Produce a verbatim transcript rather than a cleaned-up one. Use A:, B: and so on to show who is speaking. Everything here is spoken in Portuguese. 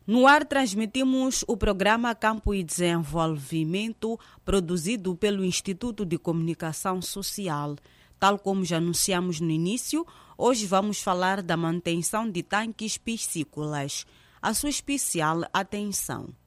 A: No ar transmitimos o programa Campo e Desenvolvimento, produzido pelo Instituto de Comunicação Social. Tal como já anunciamos no início, hoje vamos falar da manutenção de tanques piscícolas. A sua especial atenção.